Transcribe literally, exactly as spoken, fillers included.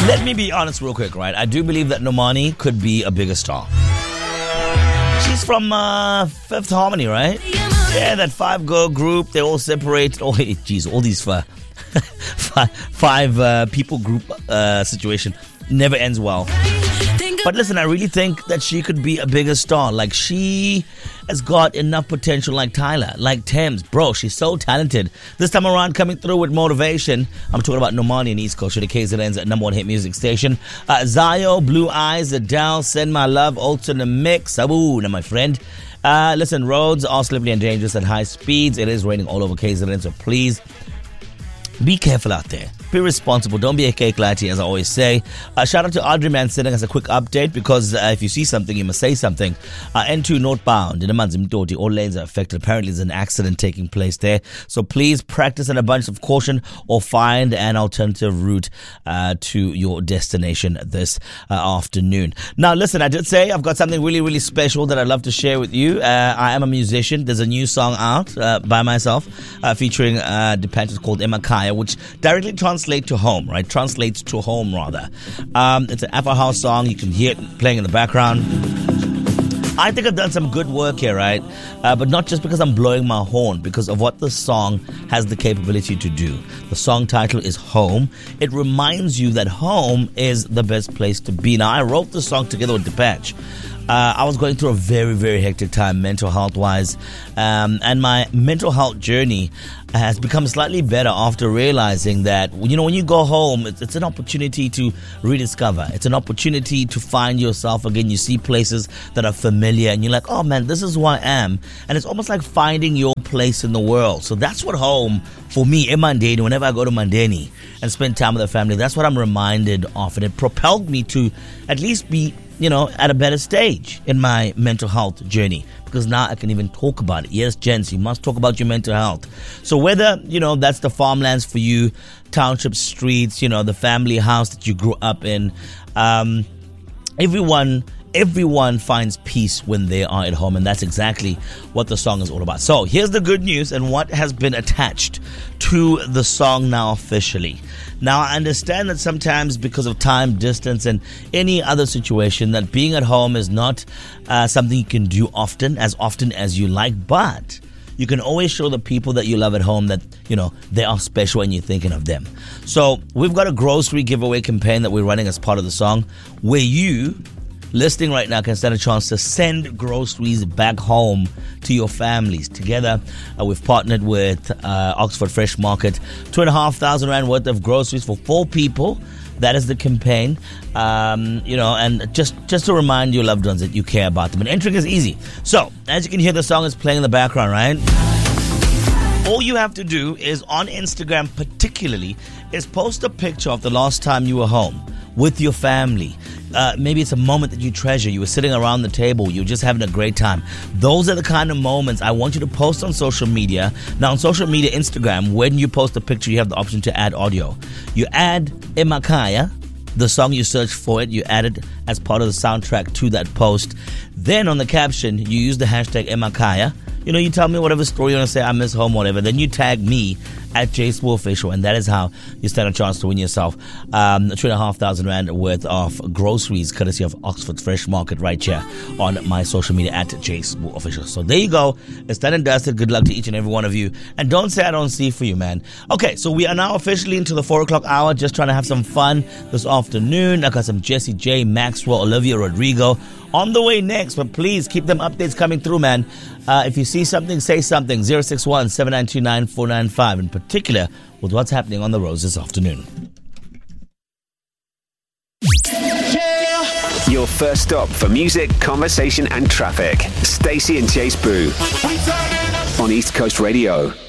Let me be honest real quick, right? I do believe that Normani could be a bigger star. She's from uh, Fifth Harmony, right? Yeah, that five-girl group. They all separate. Oh, hey, geez, all these five, five, five uh, people group uh, situation never ends well. But listen, I really think that she could be a bigger star. Like, she has got enough potential like Tyler, like Thames. Bro, she's so talented. This time around, coming through with motivation. I'm talking about Normani and East Coast, the K Z N's number one hit music station. Uh, Zayo, Blue Eyes, Adele, Send My Love, also in the mix. Abu, now my friend. Uh, listen, roads are slippery and dangerous at high speeds. It is raining all over K Z N, so please be careful out there. Be responsible. Don't be a cake latte, as I always say. Uh, shout out to Audrey Man sending us a quick update, because uh, if you see something, you must say something. Uh, N two northbound in Amanzimtoti, all lanes are affected. Apparently, there's an accident taking place there. So please practice an abundance of caution or find an alternative route uh, to your destination this uh, afternoon. Now, listen, I did say I've got something really, really special that I'd love to share with you. Uh, I am a musician. There's a new song out uh, by myself uh, featuring uh, Dependence called Emakaya, which directly translates Translate to home, right? Translates to home, rather. Um, it's an Afro house song. You can hear it playing in the background. I think I've done some good work here, right? Uh, but not just because I'm blowing my horn, because of what the song has the capability to do. The song title is Home. It reminds you that home is the best place to be. Now, I wrote the song together with Depeche. Uh, I was going through a very, very hectic time mental health-wise, um, and my mental health journey has become slightly better after realizing that, you know, when you go home, it's, it's an opportunity to rediscover. It's an opportunity to find yourself again. You see places that are familiar, and you're like, oh man, this is who I am. And it's almost like finding your place in the world. So that's what home, for me, in Mandeni, whenever I go to Mandeni and spend time with the family, that's what I'm reminded of. And it propelled me to at least be, you know, at a better stage in my mental health journey, because now I can even talk about it. Yes, gents, you must talk about your mental health. So whether, you know, that's the farmlands for you, township streets, you know, the family house that you grew up in, um, everyone... Everyone finds peace when they are at home, and that's exactly what the song is all about. So here's the good news and what has been attached to the song now officially. Now, I understand that sometimes because of time, distance, and any other situation, that being at home is not uh, something you can do often, as often as you like, but you can always show the people that you love at home that, you know, they are special and you're thinking of them. So we've got a grocery giveaway campaign that we're running as part of the song, where you listening right now can stand a chance to send groceries back home to your families. Together, uh, we've partnered with uh, Oxford Fresh Market. Two and a half thousand rand worth of groceries for four people. That is the campaign. Um, you know, and just, just to remind your loved ones that you care about them. And entering is easy. So, as you can hear, the song is playing in the background, right? All you have to do is, on Instagram particularly, is post a picture of the last time you were home with your family. Uh, maybe it's a moment that you treasure. You were sitting around the table. You were just having a great time. Those are the kind of moments I want you to post on social media. Now, on social media, Instagram, when you post a picture, you have the option to add audio. You add Emakaya, the song, you search for it, you add it as part of the soundtrack to that post. Then on the caption, you use the hashtag Emakaya. You know, you tell me whatever story you want to say, I miss home, whatever. Then you tag me at J S W Official, and that is how you stand a chance to win yourself um, two and a half thousand rand worth of groceries, courtesy of Oxford Fresh Market, right here on my social media at J S W Official. So there you go. It's done and dusted. Good luck to each and every one of you. And don't say I don't see for you, man. Okay, so we are now officially into the four o'clock hour, just trying to have some fun this afternoon. I got some Jesse J, Maxwell, Olivia Rodrigo on the way next, but please keep them updates coming through, man. Uh, if you see something, say something. zero six one, seven nine two, nine four nine five, in particular with what's happening on the roads this afternoon. Your first stop for music, conversation and traffic. Stacey and Chase Boo on East Coast Radio.